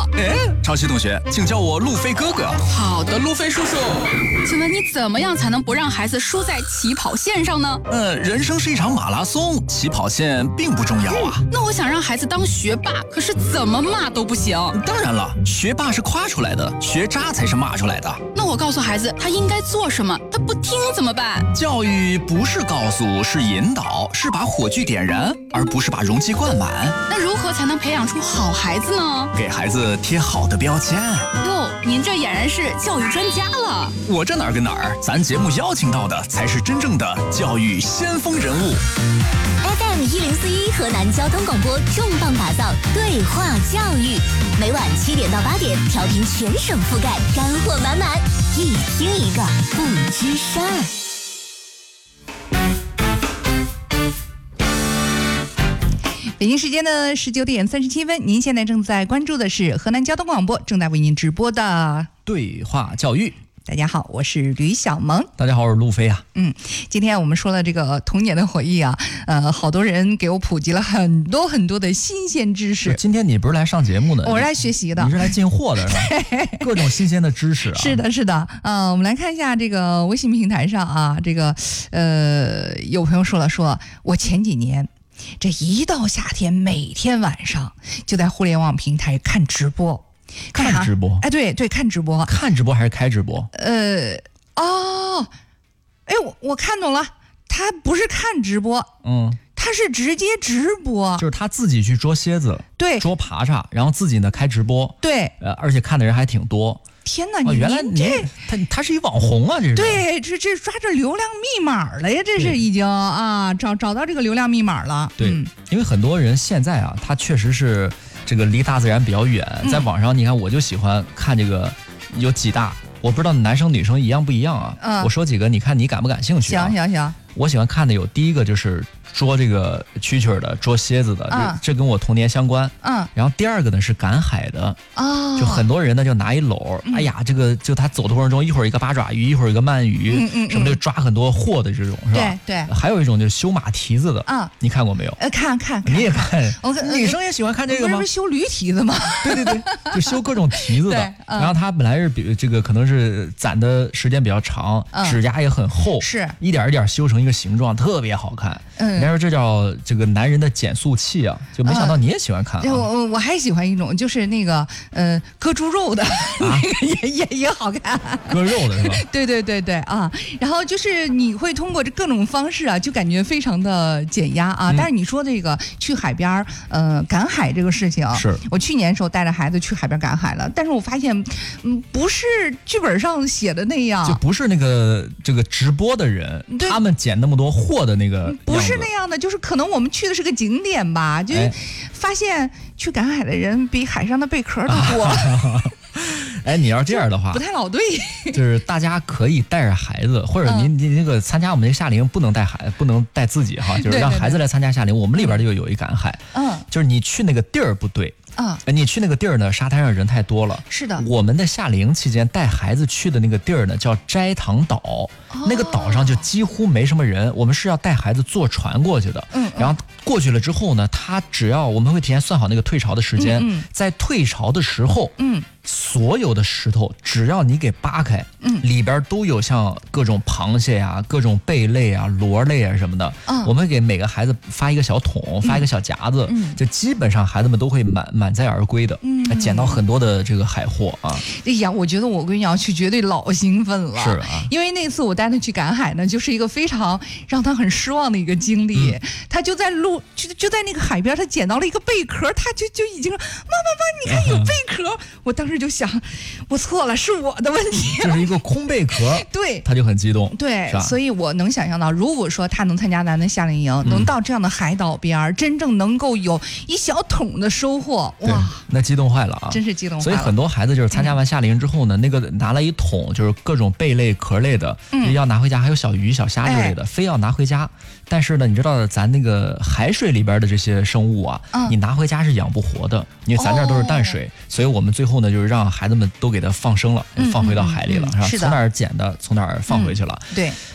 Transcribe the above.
哎，潮汐同学，请叫我路飞哥哥。 好的，路飞叔叔。请问你怎么样才能不让孩子输在起跑线上呢？ 人生是一场马拉松，起跑线并不重要啊。 那我想让孩子当学霸，可是怎么骂都不行。 当然了，学霸是夸出来的，学渣才是骂出来的。 那我告诉孩子他应该做什么，他不听怎么办？ 教育不是告诉，是引导，是把火炬点燃，而不是把容器灌满。 那如何才能培养出好孩子呢？ 给孩子贴好的标签。 哟，您这俨然是教育专家了。 我这哪儿跟哪儿，咱节目邀请到的才是真正的教育先锋人物。 FM1041河南交通广播重磅打造对话教育，每晚7点到8点，调频全省覆盖，干货满满，一听一个不吱声。 北京时间的19点37分，您现在正在关注的是河南交通广播正在为您直播的对话教育。 大家好，我是吕小萌。 大家好，我是路飞啊。 今天我们说了这个童年的回忆啊，好多人给我普及了很多很多的新鲜知识。 今天你不是来上节目的， 我是来学习的， 你是来进货的是吧？各种新鲜的知识啊。 是的，是的。我们来看一下这个微信平台上啊，这个有朋友说我前几年这一到夏天，每天晚上就在互联网平台看直播。 看直播？ 哎，对，看直播。 看直播还是开直播？ 我看懂了，他不是看直播，他是直接直播， 就是他自己去捉蝎子， 对， 捉爬蚱，然后自己呢开直播， 对， 而且看的人还挺多。 天哪， 原来他是一网红啊，这是。 对，这抓着流量密码了呀，这是已经啊找到这个流量密码了。 对，因为很多人现在啊，他确实是这个离大自然比较远，在网上你看，我就喜欢看这个有几大，我不知道男生女生一样不一样啊。我说几个，你看你感不感兴趣啊？ 行。 我喜欢看的有第一个就是捉这个蛐蛐的，捉蝎子的，这跟我童年相关。然后第二个呢是赶海的，就很多人呢就拿一篓，哎呀，这个就他走的过程中，一会儿一个八爪鱼，一会儿一个鳗鱼，什么的抓很多货的这种，是吧？ 对。 还有一种就是修马蹄子的，你看过没有？ 看， 你也看？女生也喜欢看这个吗？ 不是修驴蹄子吗？ 对，就修各种蹄子的。然后他本来是比这个可能是攒的时间比较长，指甲也很厚， 是一点一点修成一个形状，特别好看。人家说这叫这个男人的减速器啊，就没想到你也喜欢看。 我还喜欢一种，就是那个割猪肉的，那个也好看。 割肉的是吧？ 对啊。然后就是你会通过这各种方式啊，就感觉非常的减压啊。但是你说这个去海边赶海这个事情， 是我去年的时候带着孩子去海边赶海了，但是我发现不是剧本上写的那样， 就不是那个这个直播的人他们捡那么多货的那个， 不是那样的，就是可能我们去的是个景点吧，就发现去赶海的人比海上的贝壳都多。 哎，你要这样的话， 不太老对， 就是大家可以带着孩子，或者您那个参加我们这夏令营，不能带孩子，不能带自己哈，就是让孩子来参加夏令营。我们里边就有一赶海，就是你去那个地儿不对。你去那个地儿呢，沙滩上人太多了。 是的， 我们的夏令营期间带孩子去的那个地儿呢，叫斋堂岛。那个岛上就几乎没什么人，我们是要带孩子坐船过去的。然后过去了之后呢，他只要我们会提前算好那个退潮的时间，在退潮的时候，所有的石头只要你给扒开，里边都有像各种螃蟹呀、各种贝类啊、螺类啊什么的。我们给每个孩子发一个小桶，发一个小夹子，就基本上孩子们都会满载而归的，捡到很多的这个海货啊。 哎呀，我觉得我闺女要去绝对老兴奋了， 是啊， 因为那次我带她去赶海呢，就是一个非常让她很失望的一个经历。她就在就在那个海边，她捡到了一个贝壳，她就已经说妈，你看有贝壳。我当时就想，我错了，是我的问题。 这是一个空贝壳， 对， 她就很激动， 对，所以我能想象到，如果说她能参加咱的夏令营，能到这样的海岛边，真正能够有一小桶的收获，哇， 那激动坏了啊！ 真是激动坏了。 所以很多孩子就是参加完夏令营之后呢，那个拿了一桶就是各种贝类、壳类的，要拿回家，还有小鱼、小虾之类的，非要拿回家。但是呢，你知道咱那个海水里边的这些生物啊，你拿回家是养不活的，因为咱这儿都是淡水，所以我们最后呢就是让孩子们都给它放生了，放回到海里了，是吧？从哪儿捡的，从哪儿放回去了。 对。